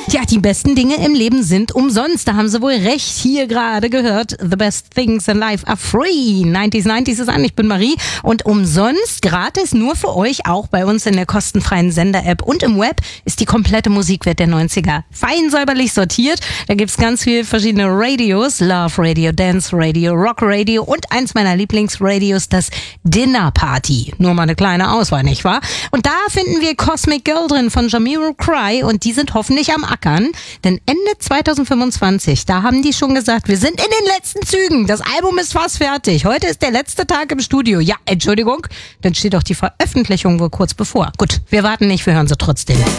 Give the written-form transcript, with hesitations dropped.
Ja, die besten Dinge im Leben sind umsonst. Da haben Sie wohl recht. Hier gerade gehört, the best things in life are free. 90s ist an. Ich bin Marie. Und umsonst, gratis, nur für euch, auch bei uns in der kostenfreien Sender-App und im Web, ist die komplette Musikwelt der 90er fein säuberlich sortiert. Da gibt's ganz viele verschiedene Radios. Love Radio, Dance Radio, Rock Radio und eins meiner Lieblingsradios, das Dinner Party. Nur mal eine kleine Auswahl, nicht wahr? Und da finden wir Cosmic Girl drin von Jamiroquai und die sind hoffentlich am Ackern, denn Ende 2025, da haben die schon gesagt, wir sind in den letzten Zügen, das Album ist fast fertig, heute ist der letzte Tag im Studio. Ja, Entschuldigung, dann steht doch die Veröffentlichung wohl kurz bevor. Gut, wir warten nicht, wir hören sie trotzdem.